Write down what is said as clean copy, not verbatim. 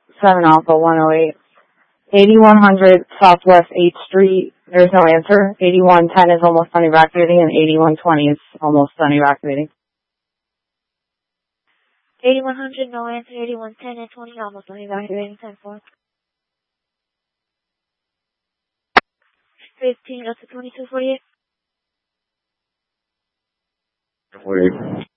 7 Alpha 108. 8100 Southwest 8th Street. There's no answer. 8110 is almost done evacuating, and 8120 is almost done evacuating. 8100, no answer. 8110 and 20 almost done evacuating. 10-4. 15 up to 2248. 48.